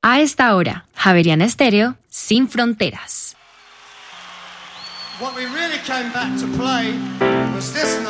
A esta hora, Javeriana Estéreo, sin fronteras. What we really came back to play was this